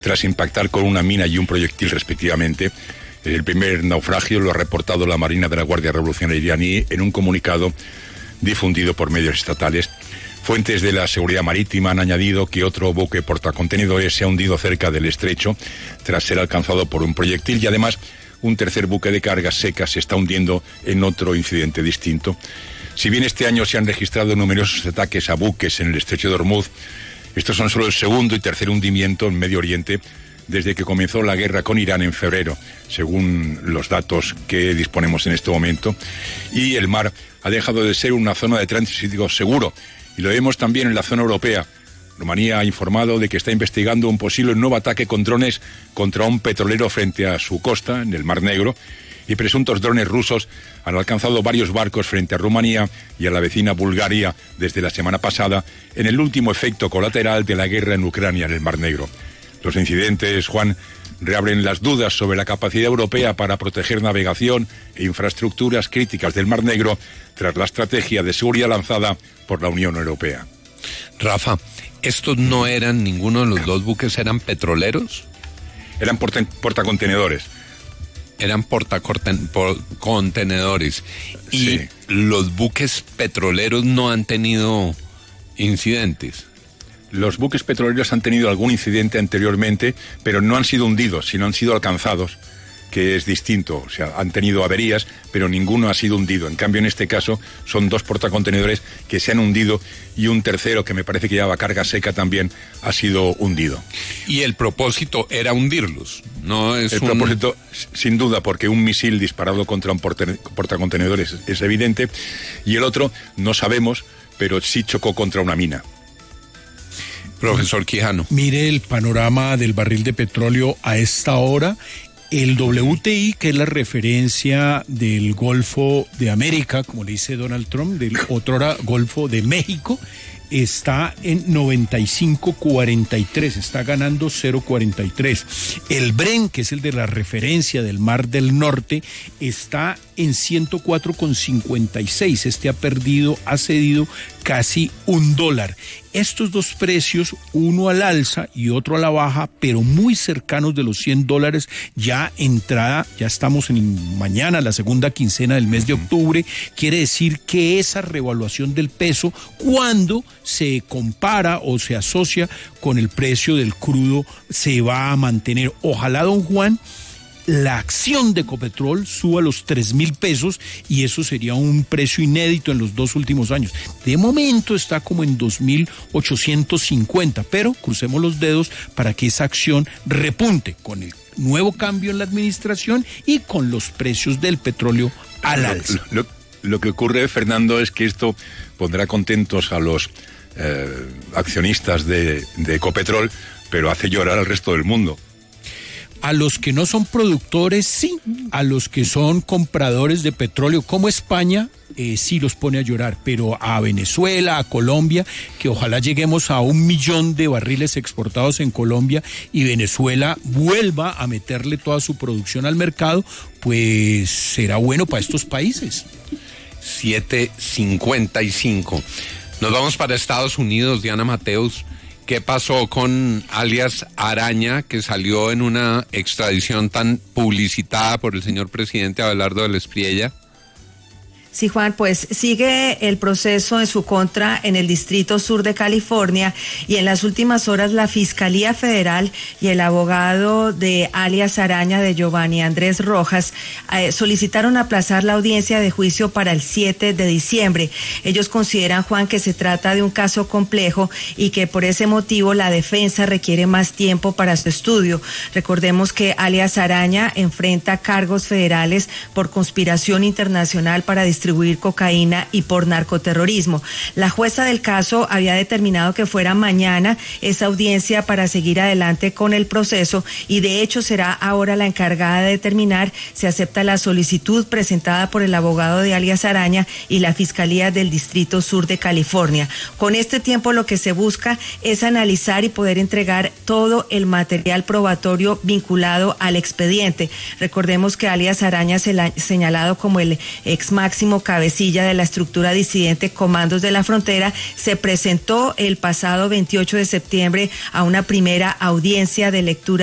tras impactar con una mina y un proyectil respectivamente. El primer naufragio lo ha reportado la Marina de la Guardia Revolucionaria iraní en un comunicado difundido por medios estatales. Fuentes de la seguridad marítima han añadido que otro buque portacontenedores se ha hundido cerca del estrecho tras ser alcanzado por un proyectil, y además un tercer buque de cargas secas se está hundiendo en otro incidente distinto. Si bien este año se han registrado numerosos ataques a buques en el estrecho de Hormuz, estos son solo el segundo y tercer hundimiento en Medio Oriente desde que comenzó la guerra con Irán en febrero, según los datos que disponemos en este momento. Y el mar ha dejado de ser una zona de tránsito seguro, y lo vemos también en la zona europea. Rumanía ha informado de que está investigando un posible nuevo ataque con drones contra un petrolero frente a su costa, en el Mar Negro, y presuntos drones rusos han alcanzado varios barcos frente a Rumanía y a la vecina Bulgaria desde la semana pasada, en el último efecto colateral de la guerra en Ucrania en el Mar Negro. Los incidentes, Juan, reabren las dudas sobre la capacidad europea para proteger navegación e infraestructuras críticas del Mar Negro tras la estrategia de seguridad lanzada por la Unión Europea. Rafa, ¿estos no eran, ninguno de los dos buques eran petroleros? Eran portacontenedores. Eran portacontenedores. Y sí, los buques petroleros no han tenido incidentes. Los buques petroleros han tenido algún incidente anteriormente, pero no han sido hundidos, sino han sido alcanzados, que es distinto. O sea, han tenido averías, pero ninguno ha sido hundido. En cambio, en este caso, son dos portacontenedores que se han hundido y un tercero, que me parece que llevaba carga seca, también ha sido hundido. Y el propósito era hundirlos, ¿no? Propósito, sin duda, porque un misil disparado contra un portacontenedores es evidente, y el otro, no sabemos, pero sí chocó contra una mina. Profesor Quijano. Mire el panorama del barril de petróleo a esta hora. El WTI, que es la referencia del Golfo de América, como le dice Donald Trump, del otrora Golfo de México, está en 95.43, está ganando 0.43. El Brent, que es el de la referencia del Mar del Norte, está en 104.56. Ha cedido casi $1. Estos dos precios, uno al alza y otro a la baja, pero muy cercanos de los $100, ya estamos en mañana, la segunda quincena del mes de octubre, quiere decir que esa revaluación del peso, cuando se compara o se asocia con el precio del crudo, se va a mantener. Ojalá, don Juan, la acción de Ecopetrol suba a los 3.000 pesos, y eso sería un precio inédito en los 2 últimos años. De momento está como en 2.850, pero crucemos los dedos para que esa acción repunte con el nuevo cambio en la administración y con los precios del petróleo al alza. Lo que ocurre, Fernando, es que esto pondrá contentos a los accionistas de Ecopetrol, pero hace llorar al resto del mundo. A los que no son productores, sí. A los que son compradores de petróleo, como España, sí los pone a llorar. Pero a Venezuela, a Colombia, que ojalá lleguemos a 1 millón de barriles exportados en Colombia y Venezuela vuelva a meterle toda su producción al mercado, pues será bueno para estos países. 7:55. Nos vamos para Estados Unidos, Diana Mateus. ¿Qué pasó con alias Araña, que salió en una extradición tan publicitada por el señor presidente Abelardo del Espriella? Sí, Juan, pues sigue el proceso en su contra en el Distrito Sur de California, y en las últimas horas la Fiscalía Federal y el abogado de alias Araña, de Giovanni Andrés Rojas, solicitaron aplazar la audiencia de juicio para el 7 de diciembre. Ellos consideran, Juan, que se trata de un caso complejo y que por ese motivo la defensa requiere más tiempo para su estudio. Recordemos que alias Araña enfrenta cargos federales por conspiración internacional para distribuir cocaína y por narcoterrorismo. La jueza del caso había determinado que fuera mañana esa audiencia para seguir adelante con el proceso, y de hecho será ahora la encargada de determinar si acepta la solicitud presentada por el abogado de alias Araña y la Fiscalía del Distrito Sur de California. Con este tiempo lo que se busca es analizar y poder entregar todo el material probatorio vinculado al expediente. Recordemos que alias Araña, señalado como el ex máximo máximo cabecilla de la estructura disidente Comandos de la Frontera, se presentó el pasado 28 de septiembre a una primera audiencia de lectura